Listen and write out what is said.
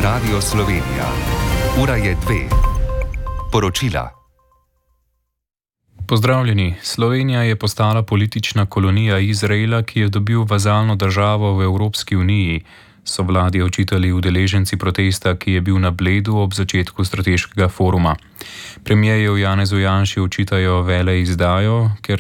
Radio Slovenija. Ura je 2. Poročila. Pozdravljeni. Slovenija je postala politična kolonija Izraela, ki je dobil vazalno državo v Evropski uniji, so vladi očitali udeleženci protesta, ki je bil na Bledu ob začetku strateškega foruma. Premierju Janezu Janši očitajo veleizdajo, ker